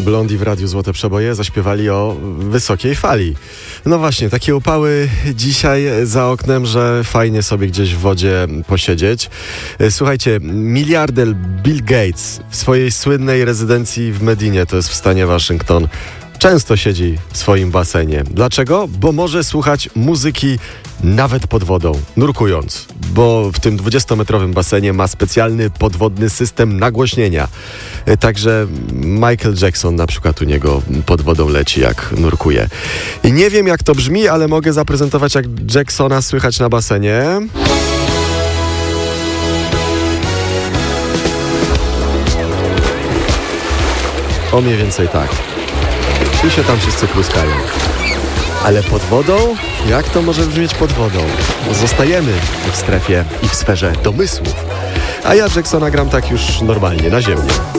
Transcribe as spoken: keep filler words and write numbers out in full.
Blondie w Radiu Złote Przeboje zaśpiewali o wysokiej fali. No właśnie, takie upały dzisiaj za oknem, że fajnie sobie gdzieś w wodzie posiedzieć. Słuchajcie, miliarder Bill Gates w swojej słynnej rezydencji w Medinie, to jest w stanie Waszyngton, często siedzi w swoim basenie. Dlaczego? Bo może słuchać muzyki nawet pod wodą, nurkując, bo w tym dwudziestometrowym basenie ma specjalny podwodny system nagłośnienia. Także Michael Jackson na przykład u niego pod wodą leci, jak nurkuje. I nie wiem, jak to brzmi, ale mogę zaprezentować, jak Jacksona słychać na basenie. O mniej więcej tak. I się tam wszyscy kluskają. Ale pod wodą? Jak to może brzmieć pod wodą? Zostajemy w strefie i w sferze domysłów. A ja Jacksona gram tak już normalnie, na ziemię.